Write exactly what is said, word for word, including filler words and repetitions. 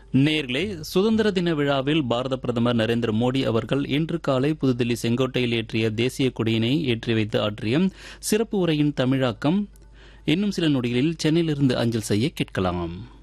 நேர்களே, சுதந்திர தின விழாவில் பாரத பிரதமர் நரேந்திர மோடி அவர்கள் இன்று காலை புதுதில்லி செங்கோட்டையில் ஏற்றிய தேசிய கொடியினை ஏற்றி வைத்து ஆற்றிய சிறப்பு உரையின் தமிழாக்கம் இன்னும் சில நொடிகளில் சென்னையிலிருந்து அஞ்சல் செய்ய கேட்கலாம்.